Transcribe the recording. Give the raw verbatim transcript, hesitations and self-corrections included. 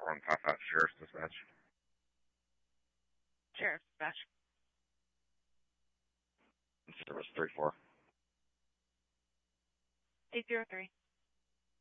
one, pop out Sheriff's Dispatch. Sheriff's Dispatch. Service three four. eight zero three.